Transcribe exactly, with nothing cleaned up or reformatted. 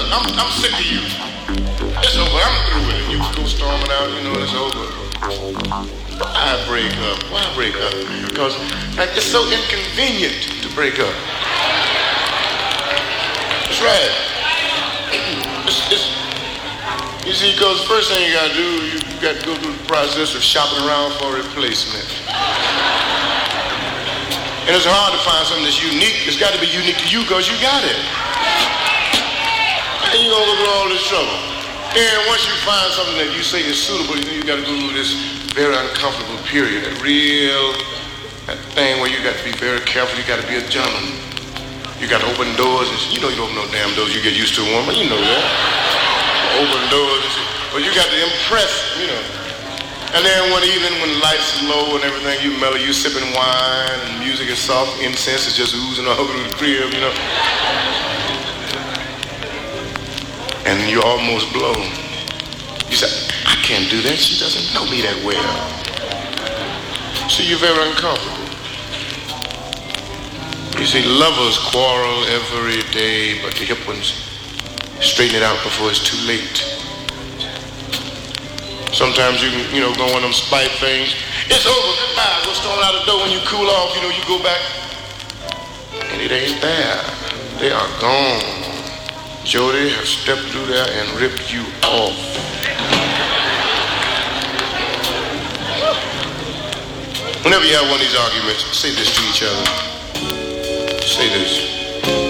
look, I'm, I'm sick of you. It's over. I'm through with it. You go storming out, you know, it's over. I break up. Why break up? Because like, it's so inconvenient to break up. That's right. It's, it's, you see, because the first thing you got to do, you got to go through the process of shopping around for a replacement. And it's hard to find something that's unique. It's got to be unique to you because you got it. And you're going to go through all this trouble. And once you find something that you say is suitable, you know, you got to go through this very uncomfortable period, that real, that thing where you got to be very careful, you got to be a gentleman. You got to open doors, and you know you don't open no damn doors, you get used to a woman, you know that. Open doors, and shit. But you got to impress, you know. And then one evening when the lights are low and everything, you mellow, you sipping wine, and music is soft, incense is just oozing all through the crib, you know. And you're almost blown. You say, I can't do that. She doesn't know me that well. So you're very uncomfortable. You see, lovers quarrel every day, but the hip ones straighten it out before it's too late. Sometimes you can, you know, go on them spite things. It's over, goodbye. Go storm out the door when you cool off, you know, you go back. And it ain't there. They are gone. Jody has stepped through there and ripped you off. Whenever you have one of these arguments, say this to each other. Say this.